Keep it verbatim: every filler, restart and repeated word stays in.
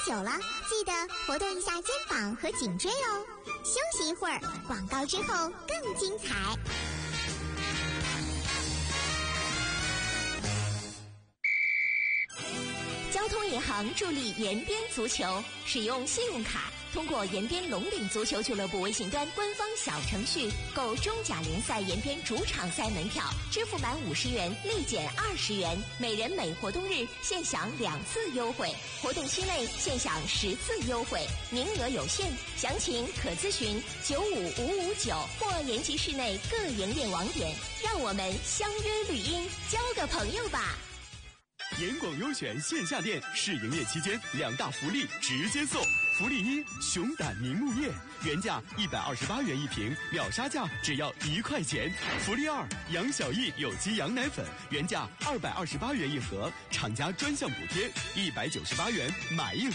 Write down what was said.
久了，记得活动一下肩膀和颈椎哦。休息一会儿，广告之后更精彩。交通银行助力延边足球，使用信用卡通过延边龙岭足球俱乐部微信端官方小程序购中甲联赛延边主场赛门票，支付满五十元立减二十元，每人每活动日限享两次优惠，活动期内限享十次优惠，名额有限，详情可咨询九五五五九或延吉市内各营业网点。让我们相约绿茵，交个朋友吧。 盐广优选线下店试营业期间，两大福利直接送。福利一：熊胆凝木叶，原价一百二十八元一瓶，秒杀价只要一块钱。福利二：杨小艺有机羊奶粉，原价二百二十八元一盒，厂家专项补贴一百九十八元买一盒。